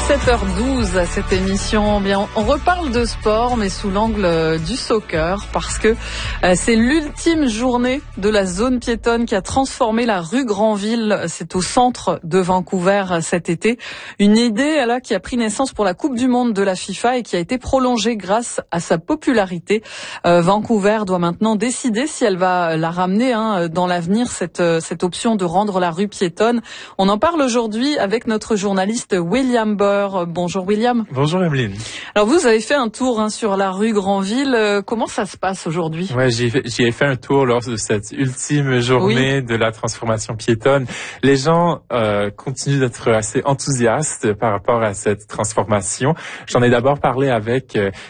17h12 cette émission. Bien, on reparle de sport, mais sous l'angle du soccer, parce que c'est l'ultime journée de la zone piétonne qui a transformé la rue Granville. C'est au centre de Vancouver cet été. Une idée là qui a pris naissance pour la Coupe du Monde de la FIFA et qui a été prolongée grâce à sa popularité. Vancouver doit maintenant décider si elle va la ramener dans l'avenir, cette option de rendre la rue piétonne. On en parle aujourd'hui avec notre journaliste William Burr. Bonjour William. Bonjour Emeline. Alors vous avez fait un tour sur la rue Granville. Comment ça se passe aujourd'hui? Ouais, j'y ai fait un tour lors de cette ultime journée de la transformation piétonne. Les gens continuent d'être assez enthousiastes par rapport à cette transformation. J'en ai d'abord parlé avec